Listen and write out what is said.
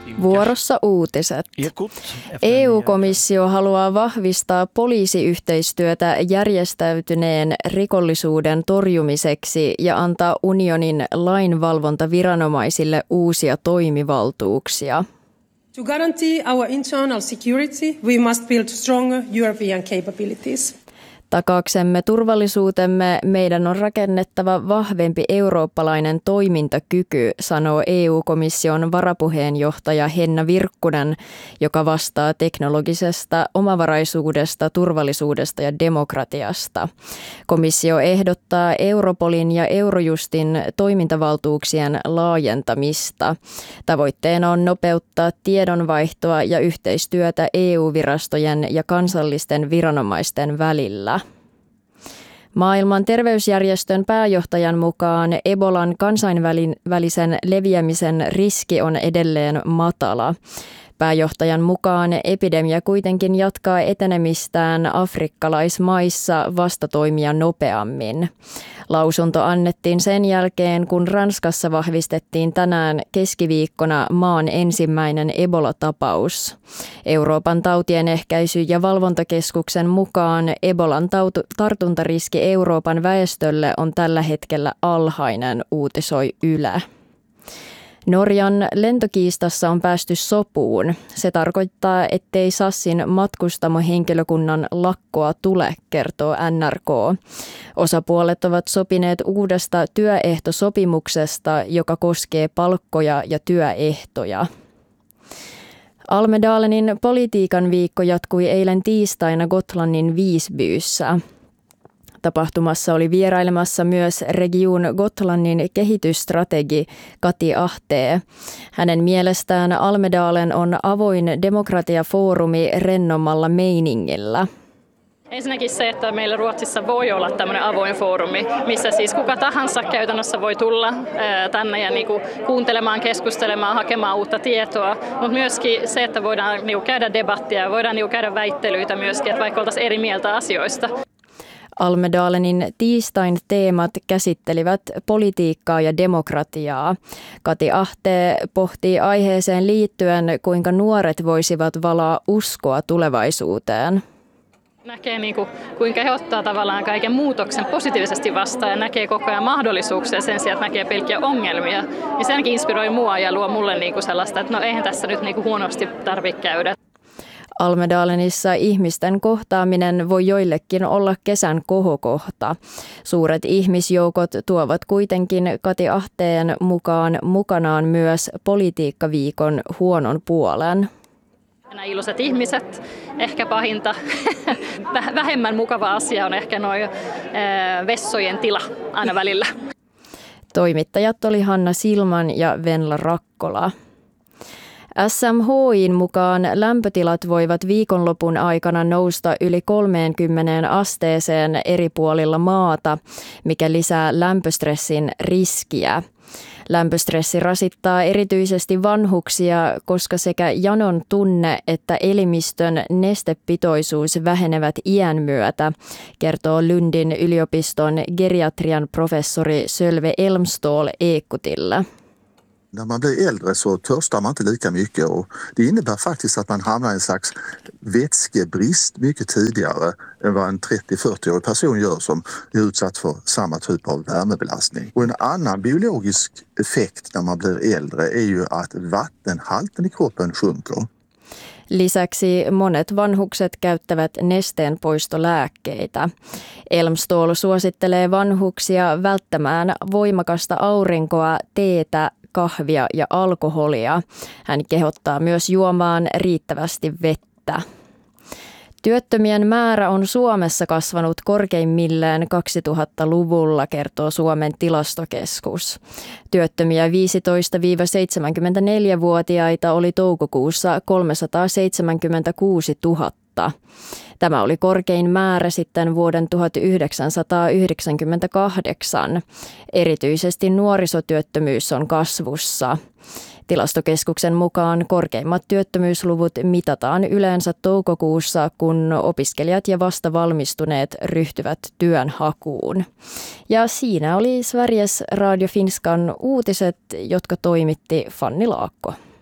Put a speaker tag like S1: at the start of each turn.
S1: Vuorossa uutiset. EU-komissio haluaa vahvistaa poliisiyhteistyötä järjestäytyneen rikollisuuden torjumiseksi ja antaa unionin lainvalvontaviranomaisille uusia toimivaltuuksia.
S2: To guarantee our internal security, we must build stronger European capabilities.
S1: Takaaksemme turvallisuutemme meidän on rakennettava vahvempi eurooppalainen toimintakyky, sanoo EU-komission varapuheenjohtaja Henna Virkkunen, joka vastaa teknologisesta omavaraisuudesta, turvallisuudesta ja demokratiasta. Komissio ehdottaa Europolin ja Eurojustin toimintavaltuuksien laajentamista. Tavoitteena on nopeuttaa tiedonvaihtoa ja yhteistyötä EU-virastojen ja kansallisten viranomaisten välillä. Maailman terveysjärjestön pääjohtajan mukaan Ebolan kansainvälisen leviämisen riski on edelleen matala. Pääjohtajan mukaan epidemia kuitenkin jatkaa etenemistään afrikkalaismaissa vastatoimia nopeammin. Lausunto annettiin sen jälkeen, kun Ranskassa vahvistettiin tänään keskiviikkona maan ensimmäinen Ebola-tapaus. Euroopan tautien ehkäisy- ja valvontakeskuksen mukaan Ebolan tartuntariski Euroopan väestölle on tällä hetkellä alhainen, uutisoi Yle. Norjan lentokiistassa on päästy sopuun. Se tarkoittaa, ettei SASin matkustamohenkilökunnan lakkoa tule, kertoo NRK. Osapuolet ovat sopineet uudesta työehtosopimuksesta, joka koskee palkkoja ja työehtoja. Almedalenin politiikan viikko jatkui eilen tiistaina Gotlannin Visbyssä. Tapahtumassa oli vierailemassa myös Region Gotlannin kehitysstrategi Kati Ahtee. Hänen mielestään Almedalen on avoin demokratiafoorumi rennommalla meiningillä.
S3: Ensinnäkin se, että meillä Ruotsissa voi olla tämmöinen avoin foorumi, missä siis kuka tahansa käytännössä voi tulla tänne ja kuuntelemaan, keskustelemaan, hakemaan uutta tietoa, mutta myöskin se, että voidaan käydä debattia, voidaan käydä väittelyitä myöskin, että vaikka oltaisiin eri mieltä asioista.
S1: Almedalenin tiistain teemat käsittelivät politiikkaa ja demokratiaa. Kati Ahtee pohtii aiheeseen liittyen, kuinka nuoret voisivat valaa uskoa tulevaisuuteen.
S3: Näkee kuinka he ottaa tavallaan kaiken muutoksen positiivisesti vastaan ja näkee koko ajan mahdollisuuksia sen sijaan, että näkee pelkkiä ongelmia. Ja se ainakin inspiroi mua ja luo mulle sellaista, että eihän tässä nyt huonosti tarvitse käydä.
S1: Almedalenissa ihmisten kohtaaminen voi joillekin olla kesän kohokohta. Suuret ihmisjoukot tuovat kuitenkin Kati Ahteen mukanaan myös politiikkaviikon huonon puolen.
S3: Nämä iloiset ihmiset, ehkä pahinta, vähemmän mukava asia on ehkä nuo vessojen tila aina välillä.
S1: Toimittajat oli Hanna Silman ja Venla Rakkola. SMHI:n mukaan lämpötilat voivat viikonlopun aikana nousta yli 30 asteeseen eri puolilla maata, mikä lisää lämpöstressin riskiä. Lämpöstressi rasittaa erityisesti vanhuksia, koska sekä janon tunne että elimistön nestepitoisuus vähenevät iän myötä, kertoo Lundin yliopiston geriatrian professori Sölve Elmstål Ekotille.
S4: När man blir äldre så törstar man inte lika mycket och det innebär faktiskt att man hamnar i en slags vätskebrist mycket tidigare än vad en 30-40-årig person gör som är utsatt för samma typ av värmebelastning. Och en annan biologisk effekt när man blir äldre är ju att vattenhalten i kroppen sjunker.
S1: Lisäksi monet vanhukset käyttävät nesteenpoistolääkkeitä. Elmstål suosittelee vanhuksia välttämään voimakasta aurinkoa, teetä, kahvia ja alkoholia. Hän kehottaa myös juomaan riittävästi vettä. Työttömien määrä on Suomessa kasvanut korkeimmilleen 2000-luvulla, kertoo Suomen tilastokeskus. Työttömiä 15-74-vuotiaita oli toukokuussa 376 000. Tämä oli korkein määrä sitten vuoden 1998. Erityisesti nuorisotyöttömyys on kasvussa. Tilastokeskuksen mukaan korkeimmat työttömyysluvut mitataan yleensä toukokuussa, kun opiskelijat ja vastavalmistuneet ryhtyvät työnhakuun. Ja siinä oli Sveriges Radio Finskan uutiset, jotka toimitti Fanni Laakko.